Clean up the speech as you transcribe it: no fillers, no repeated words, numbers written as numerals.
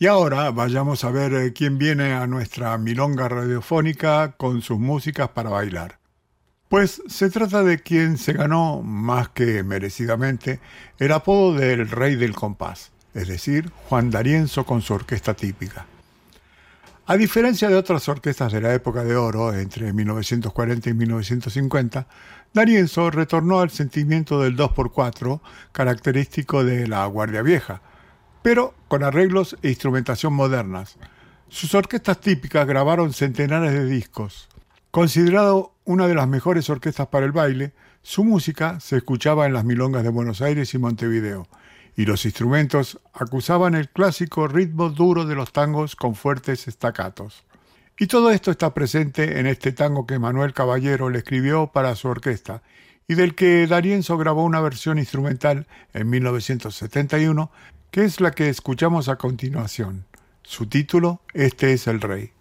Y ahora vayamos a ver quién viene a nuestra milonga radiofónica con sus músicas para bailar. Pues se trata de quien se ganó, más que merecidamente, el apodo del Rey del Compás, es decir, Juan D'Arienzo con su orquesta típica. A diferencia de otras orquestas de la época de oro, entre 1940 y 1950, D'Arienzo retornó al sentimiento del 2x4, característico de la Guardia Vieja, pero con arreglos e instrumentación modernas. Sus orquestas típicas grabaron centenares de discos. Considerado una de las mejores orquestas para el baile, su música se escuchaba en las milongas de Buenos Aires y Montevideo, y los instrumentos acusaban el clásico ritmo duro de los tangos con fuertes staccatos. Y todo esto está presente en este tango que Manuel Caballero le escribió para su orquesta, y del que D'Arienzo grabó una versión instrumental en 1971, que es la que escuchamos a continuación. Su título, Este es el Rey.